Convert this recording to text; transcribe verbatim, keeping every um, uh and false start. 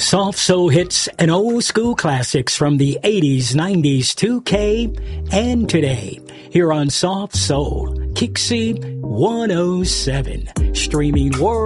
Soft soul hits and old school classics from the eighties, nineties, two K, and today. Here on Soft Soul, Kixie one oh seven, streaming world.